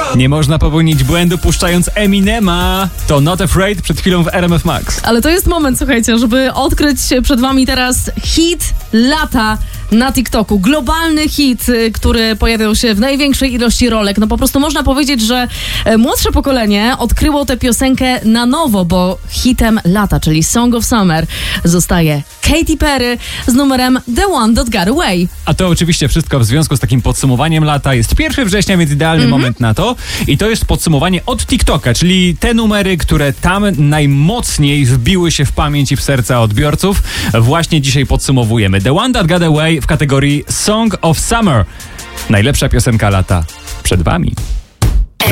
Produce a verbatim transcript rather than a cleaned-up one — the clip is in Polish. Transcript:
Nie można popełnić błędu puszczając Eminema. To Not Afraid przed chwilą w R M F Max. Ale to jest moment, słuchajcie, żeby odkryć przed wami teraz hit lata na TikToku. Globalny hit, który pojawiał się w największej ilości rolek. No po prostu można powiedzieć, że młodsze pokolenie odkryło tę piosenkę na nowo, bo hitem lata, czyli Song of Summer, zostaje Katy Perry z numerem The One That Got Away. A to oczywiście wszystko w związku z takim podsumowaniem lata. Jest pierwszego września, więc idealny mm-hmm. moment na to. I to jest podsumowanie od TikToka, czyli te numery, które tam najmocniej wbiły się w pamięć i w serca odbiorców. Właśnie dzisiaj podsumowujemy. The One That Got Away w kategorii Song of Summer. Najlepsza piosenka lata przed wami.